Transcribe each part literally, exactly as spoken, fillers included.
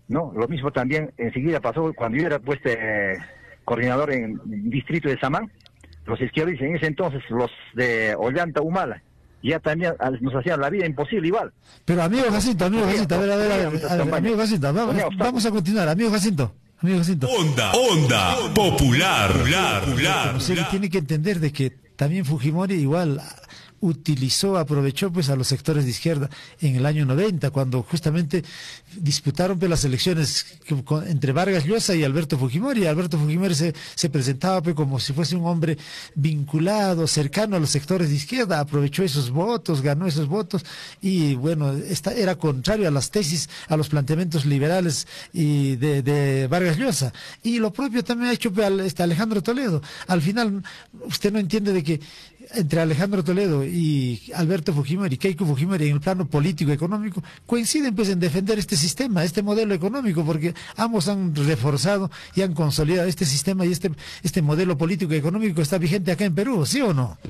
¿no? Lo mismo también enseguida pasó cuando yo era pues eh, coordinador en el distrito de Samán. Los izquierdistas en ese entonces, los de Ollanta, Humala, ya también nos hacían la vida imposible igual. Pero amigo Jacinto, amigo Jacinto, a ver, a ver, a ver, a ver, amigo Jacinto, vamos, vamos a continuar, amigo Jacinto, amigo Jacinto. Onda, onda, popular, popular, popular. Usted tiene que entender de que también Fujimori igual utilizó, aprovechó pues a los sectores de izquierda en el año noventa, cuando justamente disputaron pues las elecciones entre Vargas Llosa y Alberto Fujimori. Alberto Fujimori se, se presentaba pues como si fuese un hombre vinculado, cercano a los sectores de izquierda, aprovechó esos votos, ganó esos votos, y bueno, esta era contrario a las tesis, a los planteamientos liberales y de, de Vargas Llosa. Y lo propio también ha hecho pues, este Alejandro Toledo. Al final, usted no entiende de que entre Alejandro Toledo y Alberto Fujimori, Keiko Fujimori, en el plano político y económico, coinciden pues en defender este sistema, este modelo económico, porque ambos han reforzado y han consolidado este sistema y este este modelo político y económico que está vigente acá en Perú, ¿sí o no?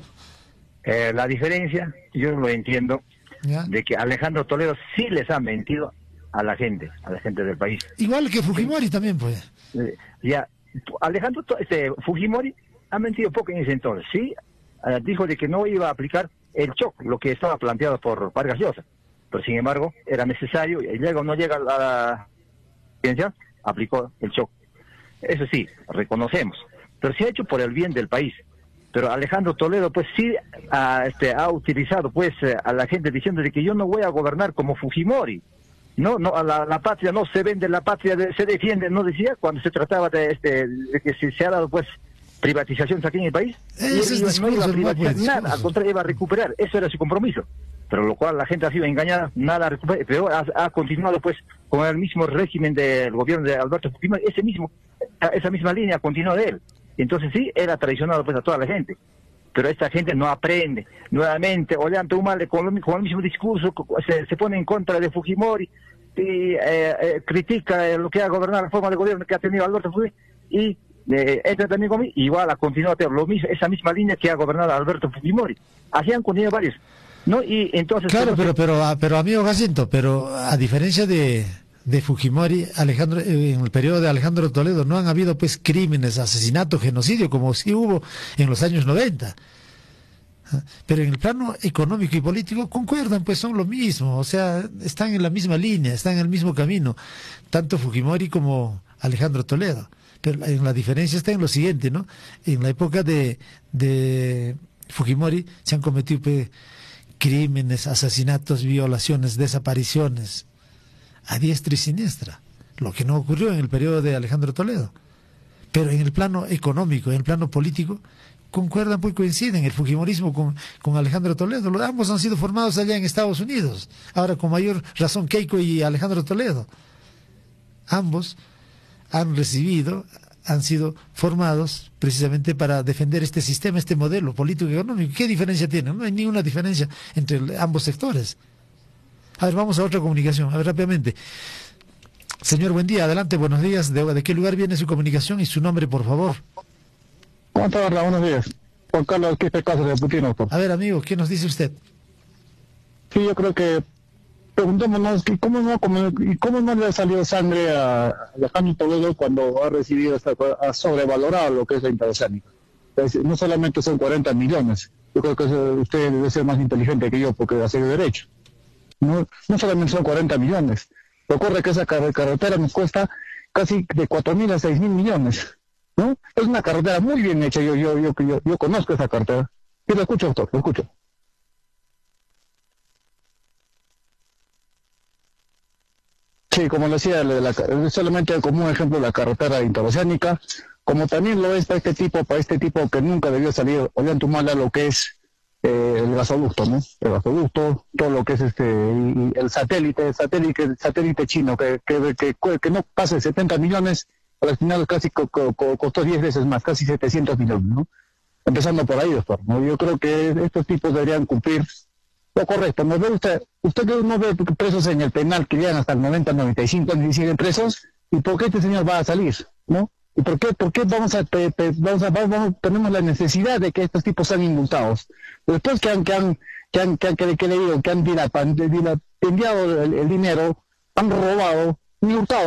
Eh, la diferencia, yo lo entiendo, ¿ya? De que Alejandro Toledo sí les ha mentido a la gente, a la gente del país. Igual que Fujimori sí. También, pues. Eh, ya, Alejandro este, Fujimori ha mentido poco en ese entonces, sí. Uh, dijo de que no iba a aplicar el shock, lo que estaba planteado por Vargas Llosa, pero sin embargo era necesario, y luego no llega a la ciencia, aplicó el shock. Eso sí, reconocemos, pero se ha hecho por el bien del país. Pero Alejandro Toledo pues sí uh, este, ha utilizado pues uh, a la gente diciendo de que yo no voy a gobernar como Fujimori. No, no, la, la patria no se vende, la patria de, se defiende, no decía cuando se trataba de este, de que se, se ha dado pues privatizaciones aquí en el país. Ese y es no iba a discurso, privatizar no, nada, al contrario iba a recuperar, eso era su compromiso, pero lo cual la gente ha sido engañada, nada recupera, pero ha, ha continuado pues con el mismo régimen del gobierno de Alberto Fujimori, ese mismo, esa misma línea continuó de él, entonces sí, era traicionado pues a toda la gente, pero esta gente no aprende, nuevamente, Ollanta Humala con, con el mismo discurso, se, se pone en contra de Fujimori, y eh, eh, critica lo que ha gobernado, la forma de gobierno que ha tenido Alberto Fujimori, y Eh, entra también conmigo, igual ha continuado lo mismo, esa misma línea que ha gobernado Alberto Fujimori. Así han continuado varios, ¿no? Y entonces... Claro, pero, pero, pero amigo Jacinto, pero a diferencia de, de Fujimori, Alejandro, en el periodo de Alejandro Toledo no han habido pues crímenes, asesinatos, genocidio, como sí hubo en los años noventa. Pero en el plano económico y político concuerdan, pues son lo mismo, o sea, están en la misma línea, están en el mismo camino, tanto Fujimori como Alejandro Toledo. Pero en la diferencia está en lo siguiente, ¿no? En la época de, de Fujimori se han cometido pues, crímenes, asesinatos, violaciones, desapariciones, a diestra y siniestra, lo que no ocurrió en el periodo de Alejandro Toledo. Pero en el plano económico, en el plano político, concuerdan, pues coinciden el fujimorismo con, con Alejandro Toledo. Los, ambos han sido formados allá en Estados Unidos, ahora con mayor razón Keiko y Alejandro Toledo. Ambos han recibido, han sido formados precisamente para defender este sistema, este modelo político y económico. ¿Qué diferencia tiene? No hay ninguna diferencia entre ambos sectores. A ver, vamos a otra comunicación, a ver rápidamente. Señor, buen día, adelante, buenos días. ¿De, de qué lugar viene su comunicación y su nombre, por favor? ¿Cómo está, verdad? Buenos días. Juan Carlos Quispe Cáceres de Putin, doctor. A ver, amigo, ¿qué nos dice usted? Sí, yo creo que preguntémonos que cómo no cómo, y cómo no le ha salido sangre a Alejandro Toledo cuando ha recibido esta, ha sobrevalorado lo que es la interoceánica. No solamente son cuarenta millones, yo creo que usted debe ser más inteligente que yo porque hace derecho. No, no solamente son cuarenta millones. Recuerda que esa carretera nos cuesta casi de cuatro mil a seis mil millones, ¿no? Es una carretera muy bien hecha, yo yo yo yo, yo conozco esa carretera. Y lo escucho, doctor, lo escucho. Sí, como le decía, la, la, solamente como un ejemplo la carretera interoceánica, como también lo es para este tipo, para este tipo que nunca debió salir Ollanta Humala, lo que es eh, el gasoducto, ¿no? El gasoducto, todo lo que es este y, y el satélite, el satélite, el satélite chino que, que, que, que no pase de setenta millones, al final casi co, co, costó diez veces más, casi setecientos millones, ¿no? Empezando por ahí, doctor, ¿no? Yo creo que estos tipos deberían cumplir lo correcto. ¿No ve usted, usted que no ve presos en el penal que llegan hasta el noventa, noventa y cinco años y siguen presos? ¿Y por qué este señor va a salir? ¿No? ¿Y por qué, por qué vamos a, te, te, vamos a, vamos, tenemos la necesidad de que estos tipos sean indultados? Después que han, que han, que han, que han, que, que le digo, que han dilapidiado el, el dinero, han robado, ni hurtado.